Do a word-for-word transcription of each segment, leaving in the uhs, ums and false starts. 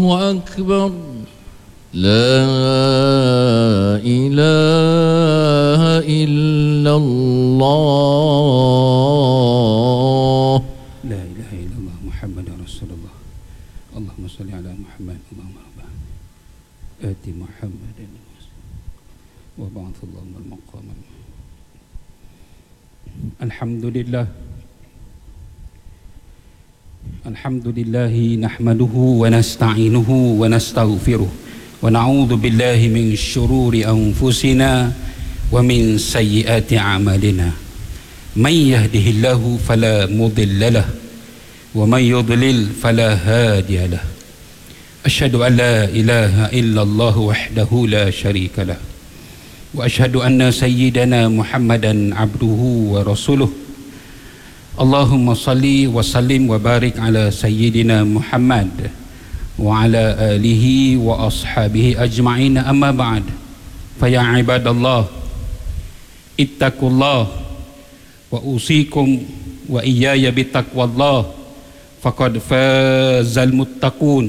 أكبر لا إله إلا الله لا إله إلا الله محمد رسول الله اللهم صل على محمد اللهم رب آت محمد وبعث اللهم المقام الحمد لله الحمد لله نحمده ونستعينه ونستغفره ونعوذ بالله من شرور أنفسنا ومن سيئات أعمالنا من يهده الله فلا مضل له ومن يضلل فلا هادي له أشهد أن لا إله إلا الله وحده لا شريك له وأشهد أن سيدنا محمدا عبده ورسوله اللهم صل وسلم وبارك على سيدنا محمد وعلى آله وأصحابه أجمعين أما بعد فيا عباد الله اتقوا الله وأوصيكم وإياي بتقوى الله فقد فاز المتقون.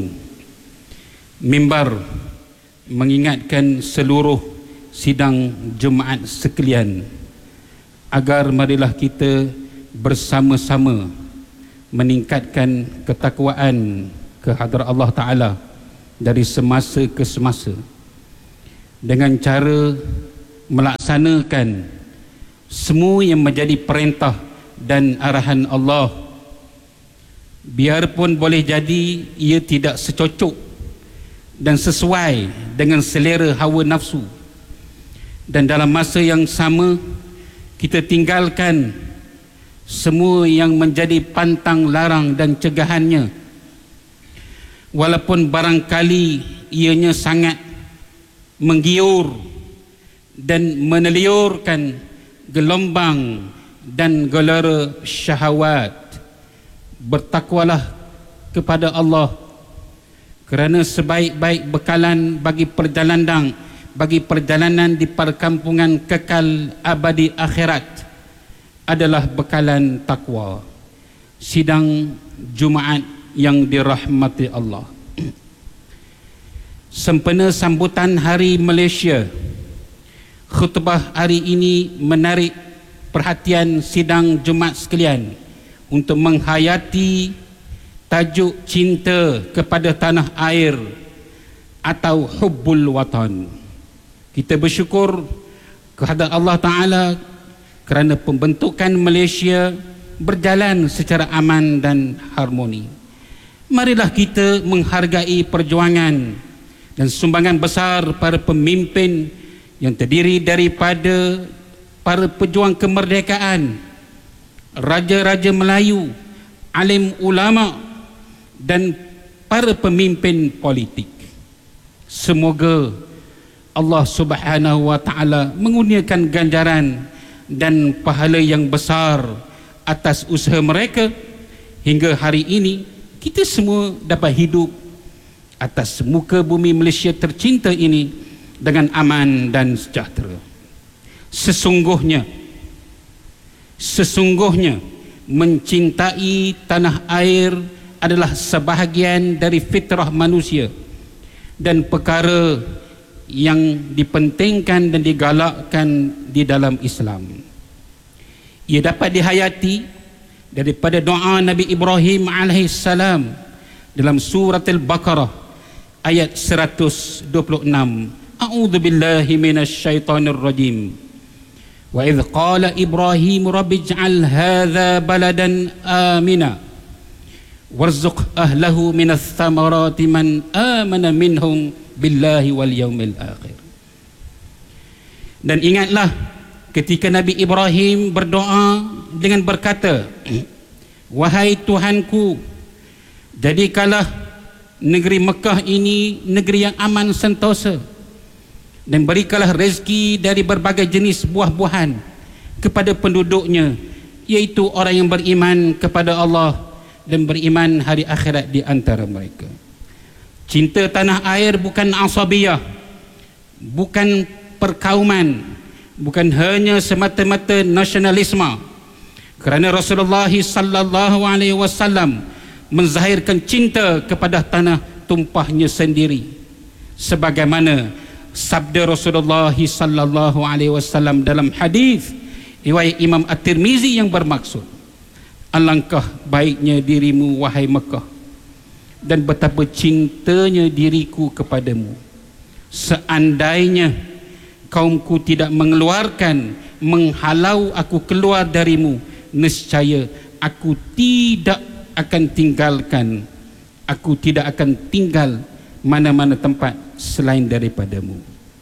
Mimbar mengingatkan seluruh sidang Jumaat sekalian agar marilah kita bersama-sama meningkatkan ketakwaan kehadrat Allah Ta'ala dari semasa ke semasa dengan cara melaksanakan semua yang menjadi perintah dan arahan Allah, biarpun boleh jadi ia tidak secocok dan sesuai dengan selera hawa nafsu, dan dalam masa yang sama kita tinggalkan semua yang menjadi pantang larang dan cegahannya, walaupun barangkali ianya sangat menggiur dan meneliurkan gelombang dan gelora syahwat. Bertakwalah kepada Allah, kerana sebaik-baik bekalan bagi perjalanan bagi perjalanan di perkampungan kekal abadi akhirat adalah bekalan takwa. Sidang Jumaat yang dirahmati Allah, sempena sambutan Hari Malaysia, khutbah hari ini menarik perhatian sidang Jumaat sekalian untuk menghayati tajuk cinta kepada tanah air atau hubbul watan. Kita bersyukur kehadrat Allah Ta'ala kerana pembentukan Malaysia berjalan secara aman dan harmoni. Marilah kita menghargai perjuangan dan sumbangan besar para pemimpin yang terdiri daripada para pejuang kemerdekaan, raja-raja Melayu, alim ulama dan para pemimpin politik. Semoga Allah Subhanahu wa Ta'ala mengurniakan ganjaran dan pahala yang besar atas usaha mereka hingga hari ini kita semua dapat hidup atas muka bumi Malaysia tercinta ini dengan aman dan sejahtera. Sesungguhnya sesungguhnya mencintai tanah air adalah sebahagian dari fitrah manusia dan perkara yang dipentingkan dan digalakkan di dalam Islam. Ia dapat dihayati daripada doa Nabi Ibrahim alaihissalam dalam surat Al-Baqarah ayat seratus dua puluh enam. A'udzu billahi minasyaitonir rajim. Wa idz qala Ibrahim rabbij'al hadza baladan amina warzuq ahlahu minas thamarati man amana minhum billahi wal yaumil akhir. Dan ingatlah ketika Nabi Ibrahim berdoa dengan berkata, wahai Tuhanku, jadikanlah negeri Mekah ini negeri yang aman sentosa, dan berikanlah rezeki dari berbagai jenis buah-buahan kepada penduduknya, yaitu orang yang beriman kepada Allah dan beriman hari akhirat di antara mereka. Cinta tanah air bukan asabiyah, bukan perkauman, bukan hanya semata-mata nasionalisme, kerana Rasulullah sallallahu alaihi wasallam menzahirkan cinta kepada tanah tumpahnya sendiri, sebagaimana sabda Rasulullah sallallahu alaihi wasallam dalam hadis riwayat Imam At-Tirmizi yang bermaksud, alangkah baiknya dirimu wahai Mekah, dan betapa cintanya diriku kepadamu, seandainya kaumku tidak mengeluarkan, menghalau aku keluar darimu, nescaya aku tidak akan tinggalkan, aku tidak akan tinggal mana-mana tempat selain daripadamu.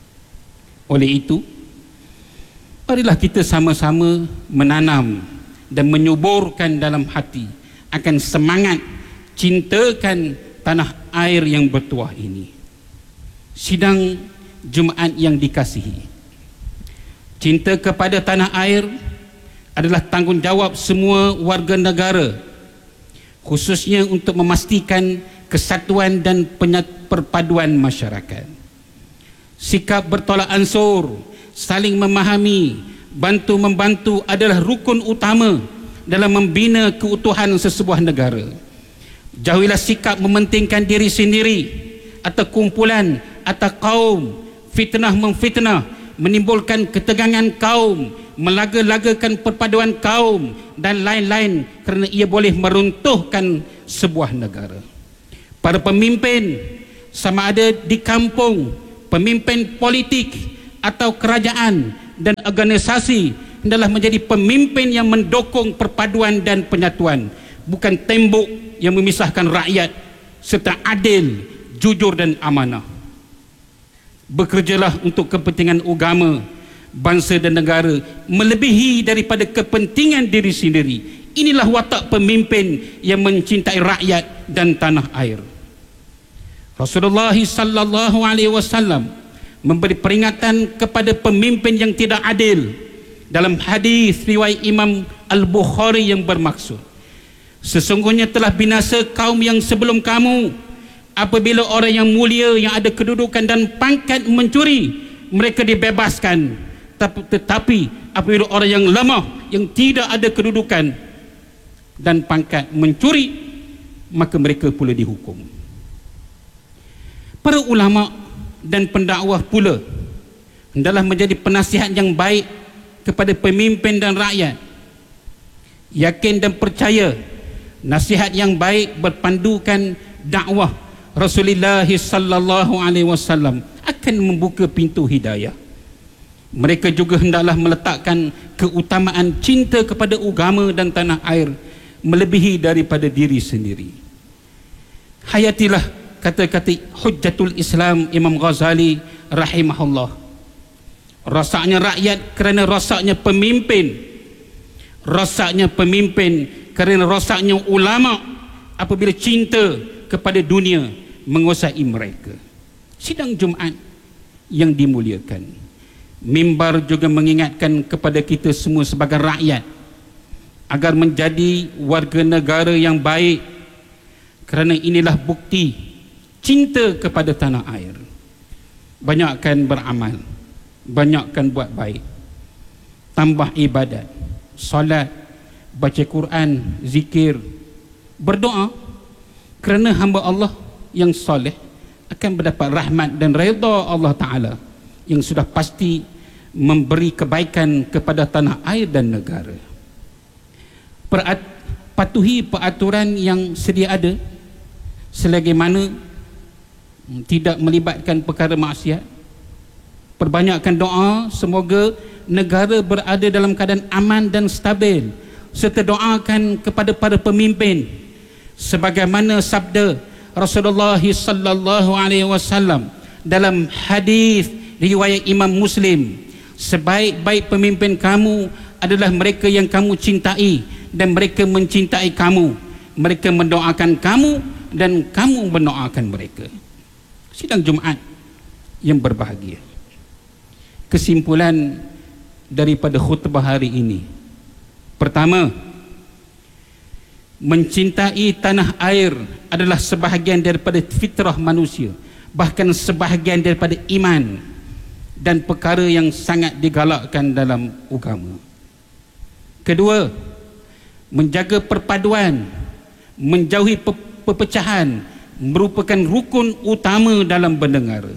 Oleh itu, marilah kita sama-sama menanam dan menyuburkan dalam hati akan semangat cintakan tanah air yang bertuah ini. Sidang Jumaat yang dikasihi, cinta kepada tanah air adalah tanggungjawab semua warga negara, khususnya untuk memastikan kesatuan dan perpaduan masyarakat. Sikap bertolak ansur, saling memahami, bantu-membantu adalah rukun utama dalam membina keutuhan sesebuah negara. Jauhilah sikap mementingkan diri sendiri atau kumpulan atau kaum, fitnah memfitnah, menimbulkan ketegangan kaum, melaga-lagakan perpaduan kaum dan lain-lain, kerana ia boleh meruntuhkan sebuah negara. Para pemimpin, sama ada di kampung, pemimpin politik atau kerajaan dan organisasi, adalah menjadi pemimpin yang mendukung perpaduan dan penyatuan, bukan tembok yang memisahkan rakyat, serta adil, jujur dan amanah. Bekerjalah untuk kepentingan agama, bangsa dan negara melebihi daripada kepentingan diri sendiri. Inilah watak pemimpin yang mencintai rakyat dan tanah air. Rasulullah sallallahu alaihi wasallam memberi peringatan kepada pemimpin yang tidak adil dalam hadis riwayat Imam Al-Bukhari yang bermaksud, sesungguhnya telah binasa kaum yang sebelum kamu apabila orang yang mulia yang ada kedudukan dan pangkat mencuri, mereka dibebaskan, tetapi apabila orang yang lemah yang tidak ada kedudukan dan pangkat mencuri, maka mereka pula dihukum. Para ulama dan pendakwah pula hendaklah menjadi penasihat yang baik kepada pemimpin dan rakyat. Yakin dan percaya nasihat yang baik berpandukan dakwah Rasulullah sallallahu alaihi wasallam akan membuka pintu hidayah. Mereka juga hendaklah meletakkan keutamaan cinta kepada agama dan tanah air melebihi daripada diri sendiri. Hayatilah kata-kata Hujjatul Islam Imam Ghazali rahimahullah. Rosaknya rakyat kerana rosaknya pemimpin, rosaknya pemimpin kerana rosaknya ulama apabila cinta kepada dunia menguasai mereka. Sidang Jumaat yang dimuliakan, mimbar juga mengingatkan kepada kita semua sebagai rakyat agar menjadi warga negara yang baik, kerana inilah bukti cinta kepada tanah air. Banyakkan beramal, banyakkan buat baik, tambah ibadat, solat, baca Quran, zikir, berdoa, kerana hamba Allah yang soleh akan mendapat rahmat dan redha Allah Ta'ala yang sudah pasti memberi kebaikan kepada tanah air dan negara. Perat, patuhi peraturan yang sedia ada, selagi mana tidak melibatkan perkara maksiat. Perbanyakkan doa semoga negara berada dalam keadaan aman dan stabil, serta doakan kepada para pemimpin sebagaimana sabda Rasulullah sallallahu alaihi wasallam dalam hadis riwayat Imam Muslim, sebaik-baik pemimpin kamu adalah mereka yang kamu cintai dan mereka mencintai kamu, mereka mendoakan kamu dan kamu mendoakan mereka. Sidang Jumaat yang berbahagia, kesimpulan daripada khutbah hari ini, pertama, mencintai tanah air adalah sebahagian daripada fitrah manusia, bahkan sebahagian daripada iman dan perkara yang sangat digalakkan dalam agama. Kedua, menjaga perpaduan, menjauhi perpecahan merupakan rukun utama dalam bernegara.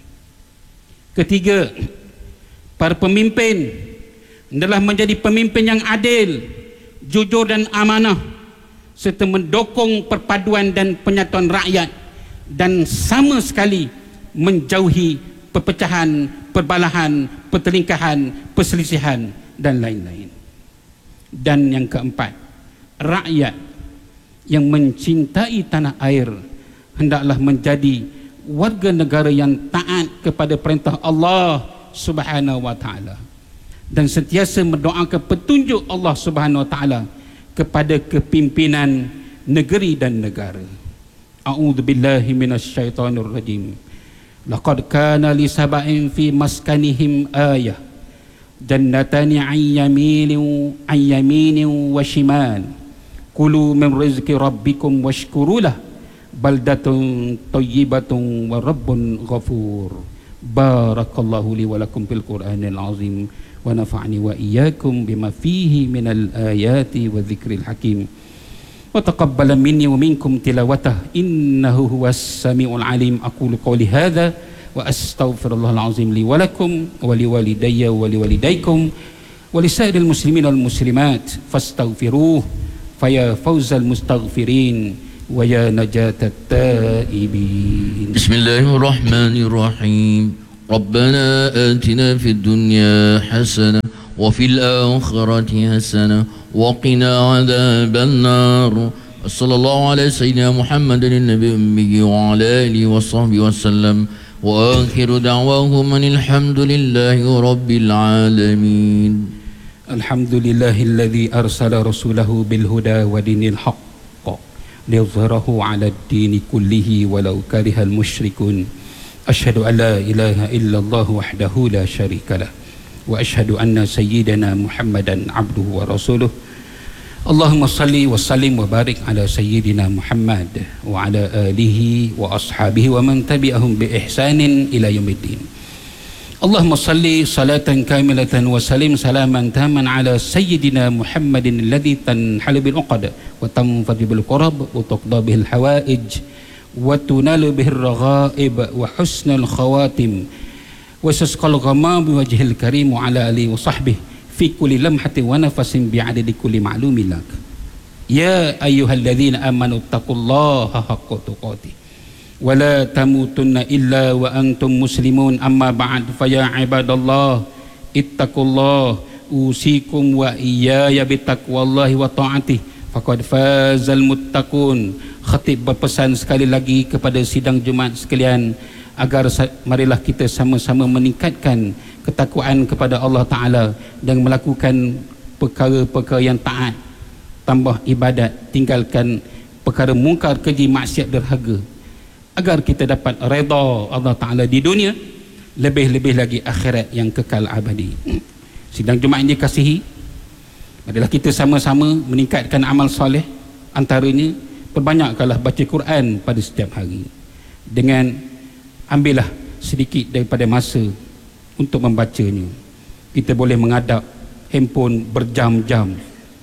Ketiga, para pemimpin adalah menjadi pemimpin yang adil, jujur dan amanah, serta mendukung perpaduan dan penyatuan rakyat, dan sama sekali menjauhi perpecahan, perbalahan, pertelingkahan, perselisihan dan lain-lain. Dan yang keempat, rakyat yang mencintai tanah air hendaklah menjadi warga negara yang taat kepada perintah Allah Subhanahu wa taala dan sentiasa mendoakan petunjuk Allah Subhanahu wa taala kepada kepimpinan negeri dan negara. A'udzubillahi minasyaitonir rajim. Laqad kana li sab'in fi maskanihim ayah jannatani 'an yaminin 'an yaminin wa shimal kulu min rizqi rabbikum washkuru lahu baldatun thayyibatun wa rabbun ghafur. Barakallahu li wa lakum fil Qur'anil azim wa nafa'ni wa iyyakum bima fihi minal ayati wa dzikril hakim wa taqabbala minni wa minkum tilawatah innahu huwas samiul alim. Aqulu qawli hadza wa astaghfirullahal azim li wa lakum wa li walidayya wa li walidaykum wa li sa'iril muslimin wal muslimat fastaghfiruhu faya fawzal mustaghfirin wa ya najatat taibin. Bismillahirrahmanirrahim. Rabbana atina fid dunya hasanah wa fil akhirati hasanah wa qina adzaban nar. Sallallahu alaihi sayyidina Muhammadin nabiyyi ummi wa ala alihi wa sahbihi wasallam. Wa akhiru da'wahum alhamdulillahi rabbil alamin. Alhamdulillahilladzi arsala rasulahu bil huda wa dinil haqq liyuzhirahu 'ala ad-dini kullihi walau karihal musyrikun. Asyhadu an la ilaha illallah wahdahu la syarikalah wa asyhadu anna sayyidana Muhammadan 'abduhu wa rasuluh. Allahumma salli wa sallim wa barik ala sayyidina Muhammad wa ala alihi wa ashabihi wa man tabi'ahum bi ihsanin ila yaumiddin. Allahumma salli salatan kamilatan wa salim salaman taman ala sayyidina Muhammadin alladhi tanhalu bil uqad wa tanfadhu bil qurab wa tuqda bihil hawaij wa tunalu bihir raghaib wa husnul khawatim wa sasqal ghamam bi wajhil karim wa ala alihi wa sahbihi fi kulli lamhatin wa nafasin bi adadi kulli ma'lumin lak. Ya ayyuhalladzina amanu taqullaha haqqa tuqatih wa la tamutunna illa wa antum muslimun. Amma ba'd fa ya ibadallah ittaqullah usikum wa iyaya bitaqwallahi wa ta'atih faqad fazal muttaqun. Khatib berpesan sekali lagi kepada sidang Jumaat sekalian agar marilah kita sama-sama meningkatkan ketakwaan kepada Allah Ta'ala dan melakukan perkara-perkara yang taat, tambah ibadat, tinggalkan perkara mungkar, keji, maksiat, derhaga, agar kita dapat redha Allah Ta'ala di dunia, lebih-lebih lagi akhirat yang kekal abadi. Sidang Jumaat ini kasihi, marilah kita sama-sama meningkatkan amal soleh. Antaranya, perbanyakkanlah baca Quran pada setiap hari, dengan ambillah sedikit daripada masa untuk membacanya. Kita boleh mengadap handphone berjam-jam,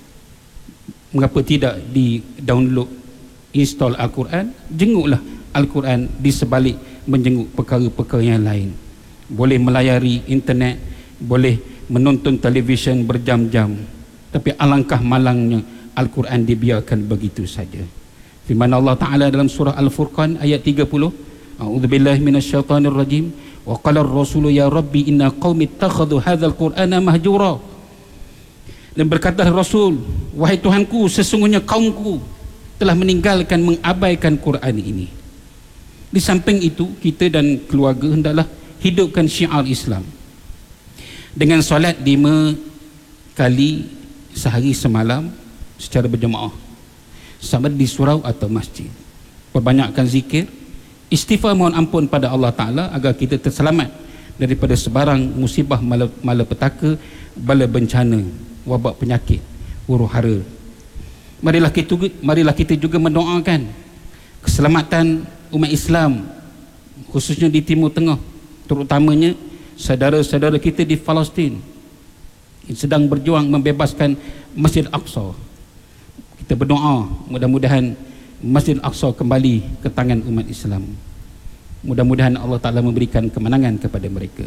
mengapa tidak di download, install Al-Quran, jenguklah Al-Quran di sebalik menjenguk perkara-perkara yang lain. Boleh melayari internet, boleh menonton televisyen berjam-jam, tapi alangkah malangnya Al-Quran dibiarkan begitu saja. Firman Allah Ta'ala dalam surah Al-Furqan ayat tiga puluh, A'udzubillahi minasyaitonir rajim. Wa qala ar-rasulu ya rabbi inna qaumi ittakhadhu hadzal qur'ana mahjura. Dan berkata Rasul, wahai Tuhanku, sesungguhnya kaumku telah meninggalkan, mengabaikan Quran ini. Di samping itu, kita dan keluarga hendaklah hidupkan syiar Islam dengan solat lima kali sehari semalam secara berjemaah, sama di surau atau masjid. Perbanyakkan zikir, istighfar, mohon ampun pada Allah Ta'ala agar kita terselamat daripada sebarang musibah, malapetaka, bala bencana, wabak penyakit, huru hara. Marilah kita, marilah kita juga mendoakan keselamatan umat Islam, khususnya di Timur Tengah, terutamanya saudara-saudara kita di Palestin yang sedang berjuang membebaskan Masjid Aqsa. Kita berdoa mudah-mudahan Masjid Al-Aqsa kembali ke tangan umat Islam. Mudah-mudahan Allah Ta'ala memberikan kemenangan kepada mereka.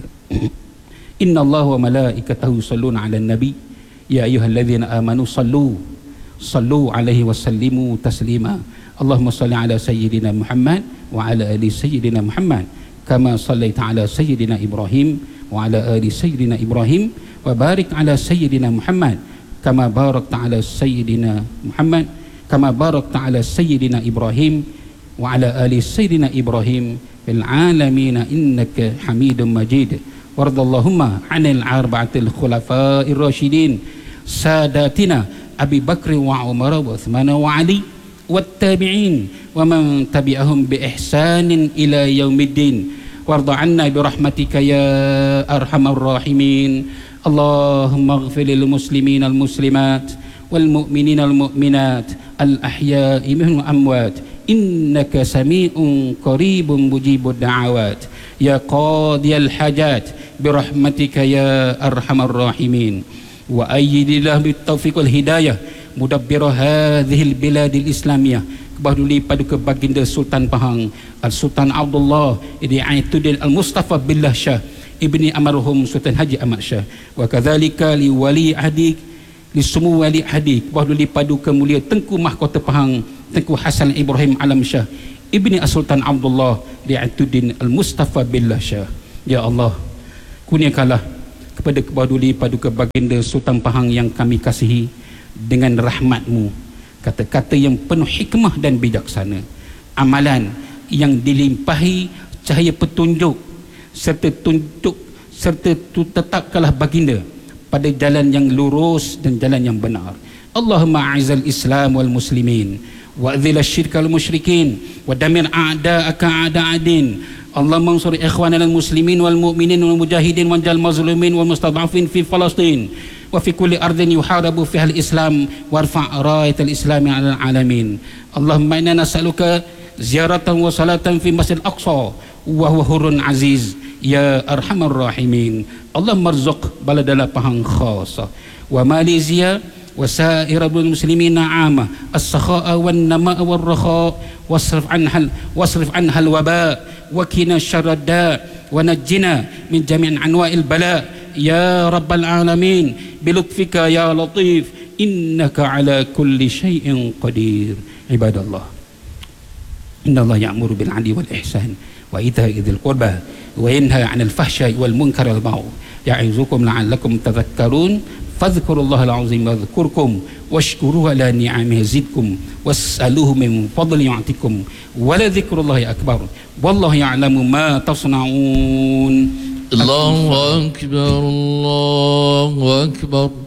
Inna Allah wa malaikatahu salluna ala nabi ya ayyuhalladzina amanu sallu sallu alaihi wa sallimu taslima. Allahumma salli ala sayyidina Muhammad wa ala ali sayyidina Muhammad kama sallaita ala sayyidina Ibrahim wa ala ali sayyidina Ibrahim wa barik ala sayyidina Muhammad kama barakta ala sayyidina Muhammad kama barakta ala sayyidina Ibrahim wa ala ali sayyidina Ibrahim fil alamin innaka Hamidum Majid. Wardallahumma 'anil arba'atil khulafa'ir rasyidin sadatina Abi Bakr wa Umar wa Uthman wa Ali wattabi'in wa man tabi'ahum bi ihsanin ila yaumiddin. Warda 'anna bi rahmatika ya arhamar rahimin. Allahumma ighfir lil muslimin al muslimat wal mu'minin al mu'minat al ahya'i minhum amwat innaka sami'un qaribun mujibud da'awat ya qadiyal hajat bi rahmatika ya arhamar rahimin. Wa ayyidillah bit taufiq wal hidayah mudabbir hadhil biladil islamiyah. Kebahduli paduka baginda Sultan Pahang Al-Sultan Abdullah Ibni Aituddin Al-Mustafa Billah Shah Ibni Amarhum Sultan Haji Ahmad Shah. Wa kadzalika li wali ahdi li semua wali ahdi. Kebahduli paduka mulia Tengku Mahkota Pahang Tengku Hasan Ibrahim Alam Shah Ibni Sultan Abdullah Ibni Aituddin Al-Mustafa Billah Shah. Ya Allah, kurniakanlah kepada kebahduli paduka baginda Sultan Pahang yang kami kasihi dengan rahmat-Mu kata-kata yang penuh hikmah dan bijaksana, amalan yang dilimpahi cahaya petunjuk serta tunjuk serta tetapkanlah baginda pada jalan yang lurus dan jalan yang benar. Allahumma a'izal Islam wal muslimin wa adhil asyirka wal musyrikin wa damir a'da'aka a'da'adin. Allahumma ansur ikhwanana al muslimin wal mu'minin wal mujahidin wal mazlumin wal mustad'afin fi Palestin wa fi kulli ardin yuharabu fiha al-islam warfa' rayat al-islam 'ala al-alamin. Allahumma inna nas'aluka ziyaratan wa salatan fi Masjid Al-Aqsa wa huwa hurun aziz ya arhamar rahimin. Allahumma arzuq baladana Pahang khassa wa Malaysia wa sa'irul muslimina 'ama as-sakha'a wan nama'a war rakha wasrif anha wasrif anha al-waba wa qina syarrad da' wa najjina min jami' anwa'il bala' ya rabbal alamin bilutfika ya latif innaka ala kulli syai'in qadir. Ibadallah, innallaha ya'muru bil 'adli wal ihsan wa ita'i dzil qurba wa yanha 'anil fahsya'i wal munkari wal baghi ya'izukum la'allakum tadhakkarun. fadhkurullaha al-'azim wadhkurkum washkuruhu ala ni'amihi yazidkum was'aluhu min fadli yu'tikum wa la dhikrullahi akbar wallahu ya'lamu ma tasna'un. Allahu akbar, Allahu akbar.